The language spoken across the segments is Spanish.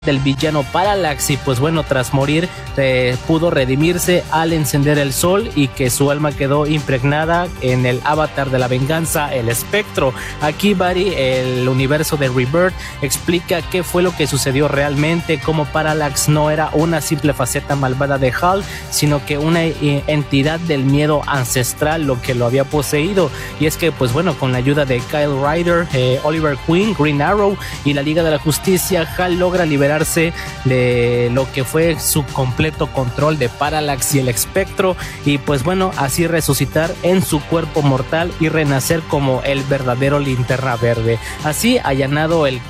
del villano Parallax, y pues bueno, tras morir pudo redimirse al encender el sol y que su alma quedó impregnada en el avatar de la venganza, el espectro. Aquí Barry, el universo de Rebirth, explica qué fue lo que sucedió realmente, cómo Parallax no era una simple faceta malvada de Hal, sino que una entidad del miedo ancestral lo que lo había poseído. Y es que pues bueno, con la ayuda de Kyle Ryder, Oliver Queen, Green Arrow y la Liga de la Justicia, Hal logra liberarse de lo que fue su completo control de Parallax y el espectro, y pues bueno, así resucitar en su cuerpo mortal y renacer como el verdadero Linterna Verde, así hallando el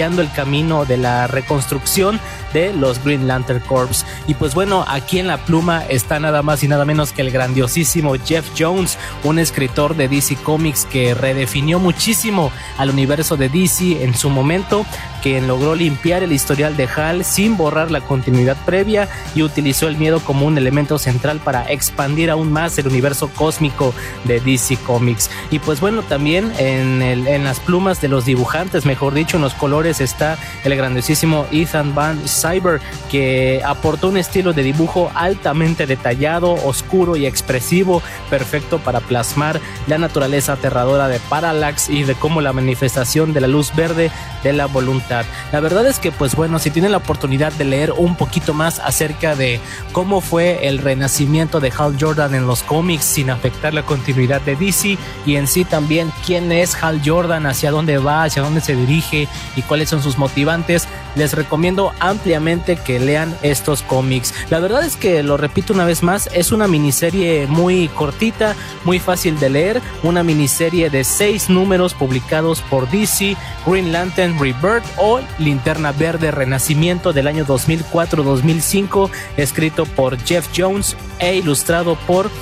camino de la reconstrucción de los Green Lantern Corps. Y pues bueno, aquí en la pluma está nada más y nada menos que el grandiosísimo Jeff Jones, un escritor de DC Comics que redefinió muchísimo al universo de DC en su momento, quien logró limpiar el historial de Hal sin borrar la continuidad previa y utilizó el miedo como un elemento central para expandir aún más el universo cósmico de DC Comics. Y pues bueno, también en las plumas de los dibujantes, mejor dicho, en los colores, está el grandiosísimo Ethan Van Sciver, que aportó un estilo de dibujo altamente detallado, oscuro y expresivo, perfecto para plasmar la naturaleza aterradora de Parallax y de cómo la manifestación de la luz verde de la voluntad. La verdad es que pues bueno, si tienen la oportunidad de leer un poquito más acerca de cómo fue el renacimiento de Hal Jordan en los cómics sin afectar la continuidad de DC, y en sí también quién es Hal Jordan, hacia dónde va, hacia dónde se dirige y cuáles son sus motivantes, les recomiendo ampliamente que lean estos cómics. La verdad es que, lo repito una vez más, es una miniserie muy cortita, muy fácil de leer, una miniserie de 6 números publicados por DC, Green Lantern Rebirth o Linterna Verde Renacimiento del año 2004-2005, escrito por Jeff Jones e ilustrado por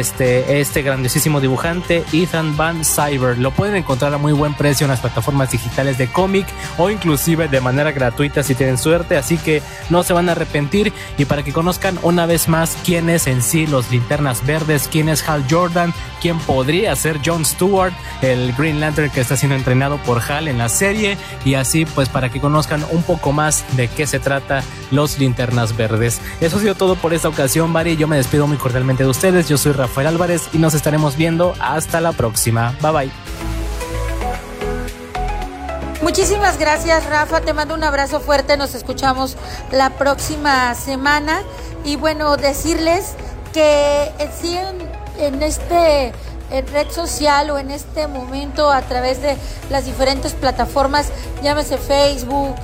este grandiosísimo dibujante Ethan Van Sciver. Lo pueden encontrar a muy buen precio en las plataformas digitales de cómic o inclusive de manera gratuita si tienen suerte, así que no se van a arrepentir. Y para que conozcan una vez más quién es en sí los Linternas Verdes, quién es Hal Jordan, quién podría ser John Stewart, el Green Lantern que está siendo entrenado por Hal en la serie, y así pues para que conozcan un poco más de qué se trata los Linternas Verdes. Eso ha sido todo por esta ocasión, Barry. Yo me despido muy cordialmente de ustedes. Yo soy Rafael Álvarez y nos estaremos viendo hasta la próxima. Bye bye. Muchísimas gracias, Rafa, te mando un abrazo fuerte, nos escuchamos la próxima semana. Y bueno, decirles que sigan en red social o en este momento a través de las diferentes plataformas, llámese Facebook,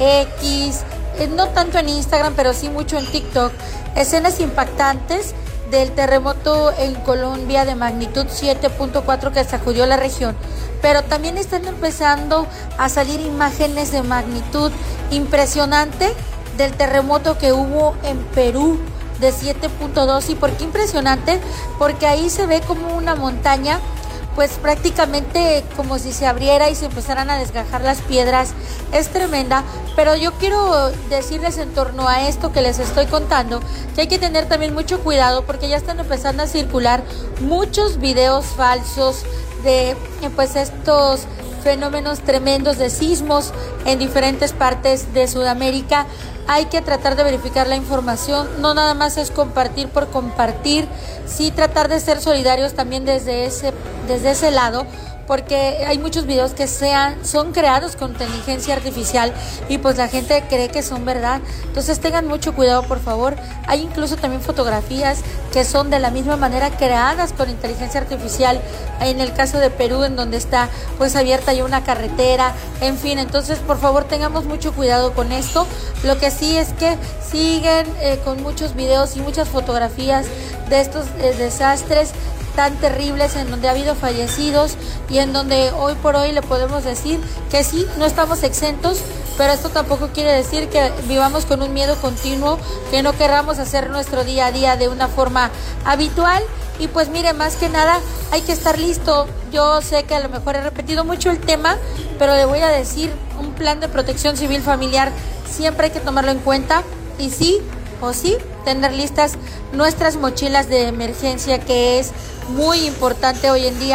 X, no tanto en Instagram, pero sí mucho en TikTok, escenas impactantes del terremoto en Colombia de magnitud 7.4 que sacudió la región, pero también están empezando a salir imágenes de magnitud impresionante del terremoto que hubo en Perú de 7.2. ¿Y por qué impresionante? Porque ahí se ve como una montaña, pues prácticamente como si se abriera y se empezaran a desgajar las piedras. Es tremenda, pero yo quiero decirles en torno a esto que les estoy contando, que hay que tener también mucho cuidado porque ya están empezando a circular muchos videos falsos de pues estos fenómenos tremendos de sismos en diferentes partes de Sudamérica. Hay que tratar de verificar la información, no nada más es compartir por compartir, sí tratar de ser solidarios también desde ese lado, porque hay muchos videos que son creados con inteligencia artificial y pues la gente cree que son verdad. Entonces tengan mucho cuidado, por favor. Hay incluso también fotografías que son de la misma manera creadas con inteligencia artificial, en el caso de Perú, en donde está pues abierta ya una carretera, en fin. Entonces por favor tengamos mucho cuidado con esto. Lo que sí es que siguen con muchos videos y muchas fotografías de estos desastres tan terribles, en donde ha habido fallecidos y en donde hoy por hoy le podemos decir que sí, no estamos exentos, pero esto tampoco quiere decir que vivamos con un miedo continuo, que no querramos hacer nuestro día a día de una forma habitual. Y pues mire, más que nada hay que estar listo. Yo sé que a lo mejor he repetido mucho el tema, pero le voy a decir, un plan de protección civil familiar siempre hay que tomarlo en cuenta, y sí o sí tener listas nuestras mochilas de emergencia, que es muy importante hoy en día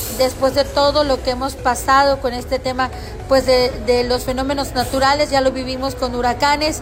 después de todo lo que hemos pasado con este tema, pues de los fenómenos naturales, ya lo vivimos con huracanes,